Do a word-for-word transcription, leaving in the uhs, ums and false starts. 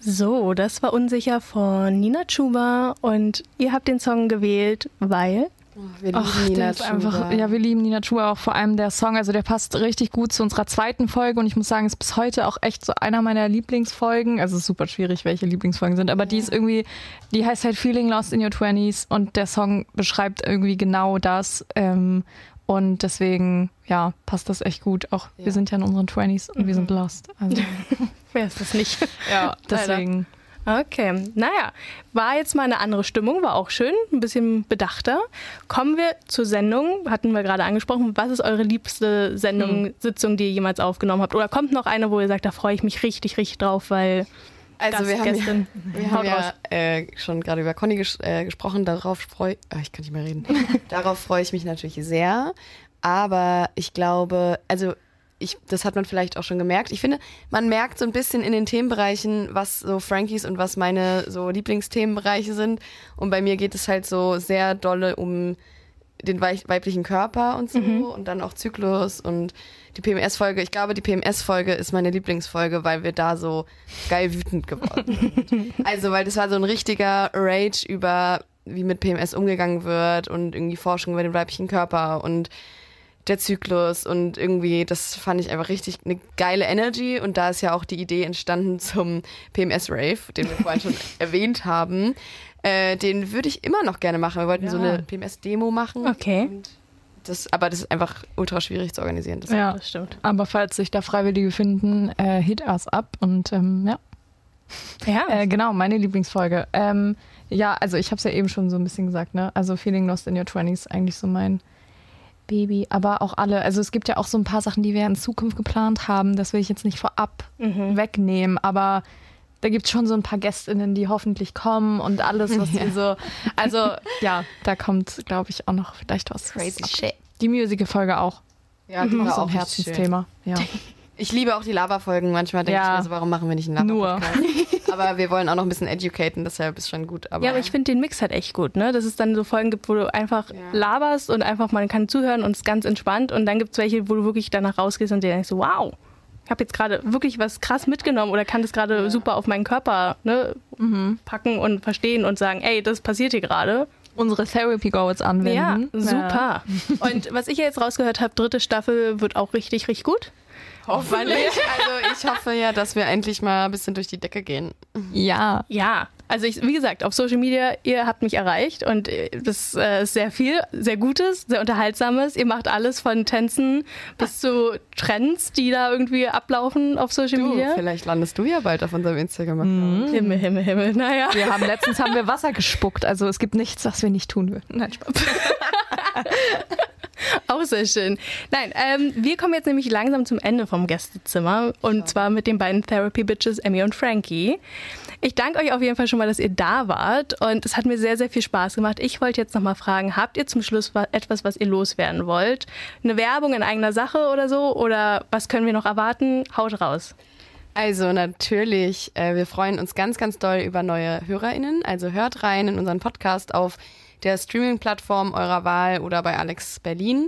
So, das war Unsicher von Nina Chuba und ihr habt den Song gewählt, weil... Oh, wir lieben Ach, Nina der ist Chuba. einfach, ja, wir lieben Nina Chuba, auch vor allem der Song, also der passt richtig gut zu unserer zweiten Folge und ich muss sagen, ist bis heute auch echt so einer meiner Lieblingsfolgen. Also es ist super schwierig, welche Lieblingsfolgen sind, aber die ist irgendwie, die heißt halt Feeling Lost in Your Twenties und der Song beschreibt irgendwie genau das ähm, und deswegen, ja, passt das echt gut. Auch Ja. wir sind ja in unseren Twenties und mhm. wir sind lost. Also Wer ist das nicht? ja, deswegen... Okay, naja, war jetzt mal eine andere Stimmung, war auch schön, ein bisschen bedachter. Kommen wir zur Sendung, hatten wir gerade angesprochen. Was ist eure liebste Sendung, hm. Sitzung, die ihr jemals aufgenommen habt? Oder kommt noch eine, wo ihr sagt, da freue ich mich richtig, richtig drauf, weil Also Gast, wir haben Gästin, ja, wir haben ja äh, schon gerade über Conny ges- äh, gesprochen, darauf freue oh, ich kann nicht mehr reden. Darauf freue ich mich natürlich sehr, aber ich glaube, also Ich, das hat man vielleicht auch schon gemerkt. Ich finde, man merkt so ein bisschen in den Themenbereichen, was so Frankies und was meine so Lieblingsthemenbereiche sind. Und bei mir geht es halt so sehr dolle um den weich- weiblichen Körper und so mhm. und dann auch Zyklus und die P M S-Folge. Ich glaube, die P M S-Folge ist meine Lieblingsfolge, weil wir da so geil wütend geworden sind. Also, weil das war so ein richtiger Rage über, wie mit P M S umgegangen wird und irgendwie Forschung über den weiblichen Körper und der Zyklus und irgendwie, das fand ich einfach richtig eine geile Energy und da ist ja auch die Idee entstanden zum P M S-Rave, den wir vorhin schon erwähnt haben. Äh, den würde ich immer noch gerne machen. Wir wollten ja. so eine P M S-Demo machen. Okay. Und das, aber das ist einfach ultra schwierig zu organisieren. Das ja, das stimmt. Aber falls sich da Freiwillige finden, äh, hit us up und ähm, ja. Ja. Äh, genau, meine Lieblingsfolge. Ähm, ja, also ich habe es ja eben schon so ein bisschen gesagt, ne? Also Feeling Lost in Your Twenties eigentlich so mein Baby, aber auch alle, also es gibt ja auch so ein paar Sachen, die wir in Zukunft geplant haben, das will ich jetzt nicht vorab mhm. wegnehmen, aber da gibt es schon so ein paar GästInnen, die hoffentlich kommen und alles, was wir so, also ja, da kommt, glaube ich, auch noch vielleicht was. Crazy shit. Die Musical-Folge auch. Ja, die auch war so auch ein Herzensthema. Ja. Ich liebe auch die Lava-Folgen. Manchmal denke ja. ich mir so, warum machen wir nicht einen Lava-Podcast? Aber wir wollen auch noch ein bisschen educaten, deshalb ist schon gut. Aber ja, aber ich finde den Mix halt echt gut, ne? Dass es dann so Folgen gibt, wo du einfach ja. laberst und einfach, man kann zuhören und es ist ganz entspannt. Und dann gibt es welche, wo du wirklich danach rausgehst und dir denkst so, wow, ich habe jetzt gerade wirklich was krass mitgenommen oder kann das gerade ja. super auf meinen Körper ne, mhm. packen und verstehen und sagen, ey, das passiert hier gerade. Unsere Therapy Goals anwenden. Ja, super. Ja. Und was ich ja jetzt rausgehört habe, dritte Staffel wird auch richtig, richtig gut. Hoffentlich. Also ich hoffe ja, dass wir endlich mal ein bisschen durch die Decke gehen. Ja. Ja, also ich, wie gesagt, auf Social Media, ihr habt mich erreicht und das äh, ist sehr viel, sehr Gutes, sehr Unterhaltsames. Ihr macht alles von Tänzen bis zu Trends, die da irgendwie ablaufen auf Social du, Media. Vielleicht landest du ja bald auf unserem Instagram-Account. Mhm. Himmel, Himmel, Himmel, naja. Wir haben letztens haben wir Wasser gespuckt, also es gibt nichts, was wir nicht tun würden. Nein, Spaß. Auch sehr schön. Nein, ähm, wir kommen jetzt nämlich langsam zum Ende vom Gästezimmer und ja. zwar mit den beiden Therapy-Bitches Emmy und Frankie. Ich danke euch auf jeden Fall schon mal, dass ihr da wart und es hat mir sehr, sehr viel Spaß gemacht. Ich wollte jetzt noch mal fragen, habt ihr zum Schluss etwas, was ihr loswerden wollt? Eine Werbung in eigener Sache oder so? Oder was können wir noch erwarten? Haut raus. Also natürlich, äh, wir freuen uns ganz, ganz doll über neue HörerInnen. Also hört rein in unseren Podcast auf der Streaming-Plattform eurer Wahl oder bei Alex Berlin.